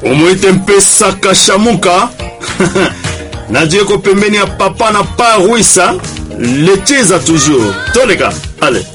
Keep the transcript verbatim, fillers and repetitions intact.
Umuite Mpesa Kashamuka. Najieko pembeni ya papa na pa Ruisa. Lecheza toujours. Toleka. Allez.